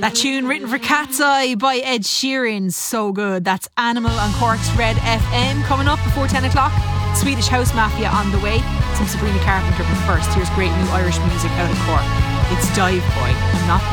That tune written for Cat's Eye by Ed Sheeran, so good. That's Animal on Cork's Red FM. Coming up before 10 o'clock, Swedish House Mafia on the way. Some Sabrina Carpenter, but first, here's great new Irish music out of Cork. It's Dive Boy, I'm Not